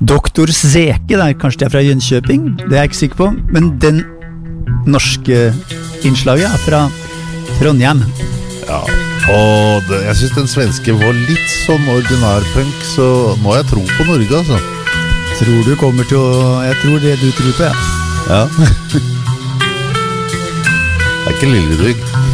Doktor Zeke, kanskje det fra Jönköping, det jeg ikke sikker på, men den norske innslaget fra Trondheim. Ja, og jeg synes den svenske var litt sånn ordinær punk, så må jeg tro på Norge, altså. Tror du kommer til å... Jeg tror det du tror på, ja. Ja. Det ikke Lilledvig.